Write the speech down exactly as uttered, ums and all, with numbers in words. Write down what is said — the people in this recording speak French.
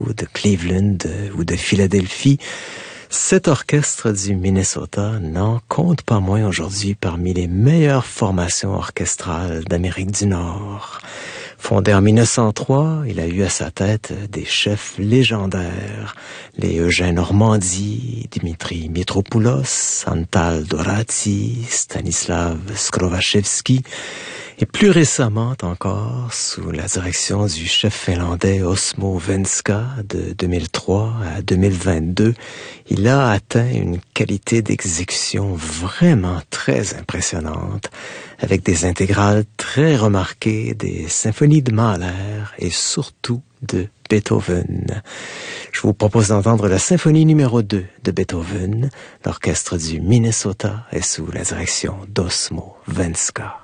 ou de Cleveland ou de Philadelphie. Cet orchestre du Minnesota n'en compte pas moins aujourd'hui parmi les meilleures formations orchestrales d'Amérique du Nord. Fondé en mille neuf cent trois, il a eu à sa tête des chefs légendaires, les Eugène Ormandy, Dimitri Mitropoulos, Antal Doráti, Stanislav Skrovachevski, et plus récemment encore, sous la direction du chef finlandais Osmo Venska de deux mille trois à deux mille vingt-deux, il a atteint une qualité d'exécution vraiment très impressionnante, avec des intégrales très remarquées, des symphonies de Mahler et surtout de Beethoven. Je vous propose d'entendre la symphonie numéro deux de Beethoven. L'orchestre du Minnesota est sous la direction d'Osmo Venska.